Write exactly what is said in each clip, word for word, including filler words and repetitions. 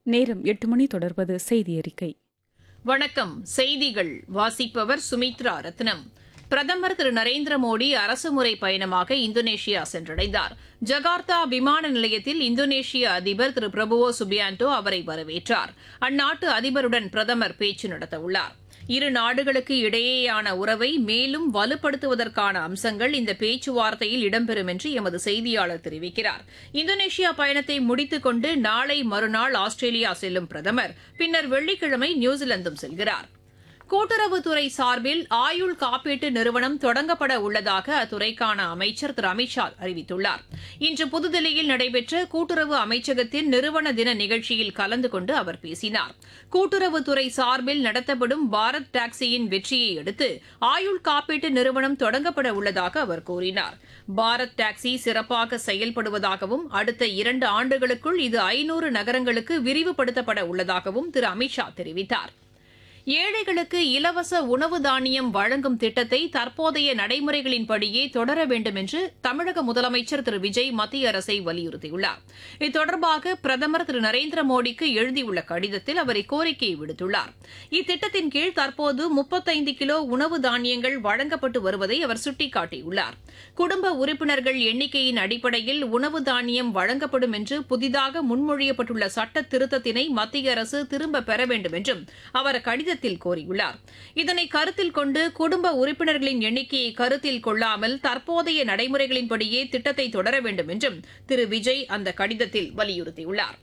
நேரம் எட்டு மணி தொடர்வது செய்தி அறிக்கை. வணக்கம். செய்திகள் வாசிப்பவர் சுமித்ரா ரத்னம். பிரதமர் திரு நரேந்திர மோடி அரசுமுறை பயணமாக இந்தோனேஷியா சென்றடைந்தார். ஜகார்த்தா விமான நிலையத்தில் இந்தோனேஷிய அதிபர் திரு பிரபுவோ சுபியான்டோ அவரை வரவேற்றார். அந்நாட்டு அதிபருடன் பிரதமர் பேச்சு நடத்தவுள்ளார். இரு நாடுகளுக்கு இடையேயான உறவை மேலும் வலுப்படுத்துவதற்கான அம்சங்கள் இந்த பேச்சுவார்த்தையில் இடம்பெறும் என்று எமது செய்தியாளர் தெரிவிக்கிறார். இந்தோனேஷியா பயணத்தை முடித்துக் கொண்டு நாளை மறுநாள் ஆஸ்திரேலியா செல்லும் பிரதமர் பின்னர் வெள்ளிக்கிழமை நியூசிலாந்தும் செல்கிறார். கூட்டுறவுத்துறை சார்பில் ஆயுள் காப்பீட்டு நிறுவனம் தொடங்கப்பட உள்ளதாக அத்துறைக்கான அமைச்சர் திரு அமித்ஷா அறிவித்துள்ளார். இன்று புதுதில்லியில் நடைபெற்ற கூட்டுறவு அமைச்சகத்தின் நிறுவன தின நிகழ்ச்சியில் கலந்து கொண்டு அவர் பேசினார். கூட்டுறவுத்துறை சார்பில் நடத்தப்படும் பாரத் டாக்ஸியின் வெற்றியை அடுத்து ஆயுள் காப்பீட்டு நிறுவனம் தொடங்கப்பட உள்ளதாக அவர் கூறினார். பாரத் டாக்ஸி சிறப்பாக செயல்படுவதாகவும் அடுத்த இரண்டு ஆண்டுகளுக்குள் இது ஐநூறு நகரங்களுக்கு விரிவுபடுத்தப்பட உள்ளதாகவும் திரு அமித்ஷா தெரிவித்தார். ஏழைகளுக்கு இலவச உணவு தானியம் வழங்கும் திட்டத்தை தற்போதைய நடைமுறைகளின்படியே தொடர வேண்டும் என்று தமிழக முதலமைச்சர் திரு விஜய் மத்திய அரசை வலியுறுத்தியுள்ளார். இது தொடர்பாக பிரதமர் திரு நரேந்திர மோடிக்கு எழுதியுள்ள கடிதத்தில் அவர் இக்கோரிக்கையை விடுத்துள்ளார். இத்திட்டத்தின் கீழ் தற்போது முப்பத்தைந்து கிலோ உணவு தானியங்கள் வழங்கப்பட்டு வருவதை அவர் சுட்டிக்காட்டியுள்ளார். குடும்ப உறுப்பினர்கள் எண்ணிக்கையின் அடிப்படையில் உணவு தானியம் வழங்கப்படும் என்று புதிதாக முன்மொழியப்பட்டுள்ள சட்ட திருத்தத்தினை மத்திய அரசு திரும்பப் பெற வேண்டும் என்றும் அவர் கடிதத்தில் கோரியுள்ளார். இதனை கருத்தில் கொண்டு குடும்ப உறுப்பினர்களின் எண்ணிக்கையை கருத்தில் கொள்ளாமல் தற்போதைய நடைமுறைகளின்படியே திட்டத்தை தொடர வேண்டும் என்றும் திரு விஜய் அந்த கடிதத்தில் வலியுறுத்தியுள்ளார்.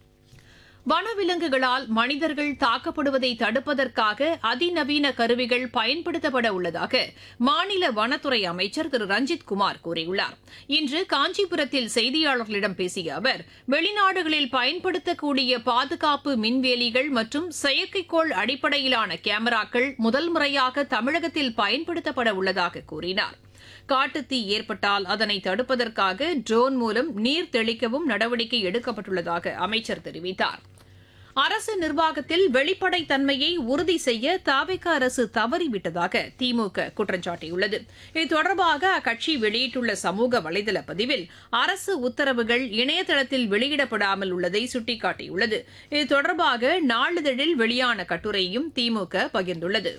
வனவிலங்குகளால் மனிதர்கள் தாக்கப்படுவதை தடுப்பதற்காக அதிநவீன கருவிகள் பயன்படுத்தப்பட உள்ளதாக மாநில வனத்துறை அமைச்சர் திரு ரஞ்சித் குமார் கூறியுள்ளார். இன்று காஞ்சிபுரத்தில் செய்தியாளர்களிடம் பேசிய அவர், வெளிநாடுகளில் பயன்படுத்தக்கூடிய பாதுகாப்பு மின்வேலிகள் மற்றும் செயற்கைக்கோள் அடிப்படையிலான கேமராக்கள் முதல் முறையாக தமிழகத்தில் பயன்படுத்தப்பட உள்ளதாக கூறினார். காட்டுத்தீ ஏற்பட்டால் அதனை தடுப்பதற்காக ட்ரோன் மூலம் நீர் தெளிக்கவும் நடவடிக்கை எடுக்கப்பட்டுள்ளதாக அமைச்சர் தெரிவித்தார். அரசு நிர்வாகத்தில் வெளிப்படைத்தன்மையை உறுதி செய்ய தவிக அரசு தவறிவிட்டதாக திமுக குற்றம் சாட்டியுள்ளது. இது தொடர்பாக அக்கட்சி வெளியிட்டுள்ள சமூக வலைதள பதிவில் அரசு உத்தரவுகள் இணையதளத்தில் வெளியிடப்படாமல் உள்ளதை சுட்டிக்காட்டியுள்ளது. இது தொடர்பாக நாளிதழில் வெளியான கட்டுரையும் திமுக பகிர்ந்துள்ளது.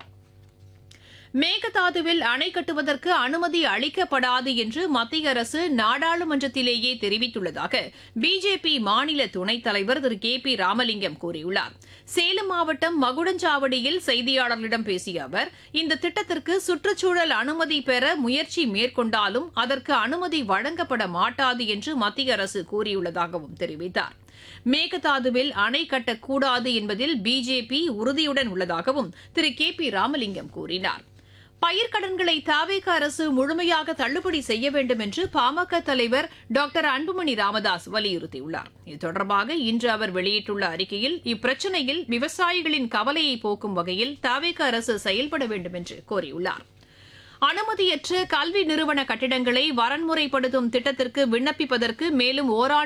மேகதாதுவில் அணை கட்டுவதற்கு அனுமதி அளிக்கப்படாது என்று மத்திய அரசு நாடாளுமன்றத்திலேயே தெரிவித்துள்ளதாக பிஜேபி மாநில துணைத் தலைவர் திரு கே பி ராமலிங்கம் கூறியுள்ளார். சேலம் மாவட்டம் மகுடஞ்சாவடியில் செய்தியாளர்களிடம் பேசிய அவர், இந்த திட்டத்திற்கு சுற்றுச்சூழல் அனுமதி பெற முயற்சி மேற்கொண்டாலும் அதற்கு அனுமதி வழங்கப்பட மாட்டாது என்று மத்திய அரசு கூறியுள்ளதாகவும் தெரிவித்தார். மேகதாதுவில் அணை கட்டக்கூடாது என்பதில் பிஜேபி உறுதியுடன் உள்ளதாகவும் திரு கே பி ராமலிங்கம் கூறினார். பயிர்க்கடன்களை தவிக அரசு முழுமையாக தள்ளுபடி செய்ய வேண்டும் என்று பாமக தலைவர் டாக்டர் அன்புமணி ராமதாஸ் வலியுறுத்தியுள்ளார். இது தொடர்பாக இன்று அவர் வெளியிட்டுள்ள அறிக்கையில், இப்பிரச்சினையில் விவசாயிகளின் கவலையை போக்கும் வகையில் தவிக அரசு செயல்பட வேண்டும் என்று கோரியுள்ளார். அனுமதியற்ற கல்வி நிறுவன கட்டிடங்களை வரன்முறைப்படுத்தும் திட்டத்திற்கு விண்ணப்பிப்பதற்கு மேலும் ஓராண்டு